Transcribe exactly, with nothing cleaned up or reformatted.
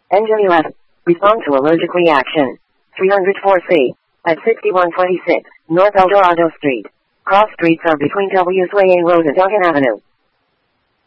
Engine eleven. Respond to allergic reaction. three oh four C. At sixty-one twenty-six, North El Dorado Street. Cross streets are between W's Way A Road and Duggan Avenue.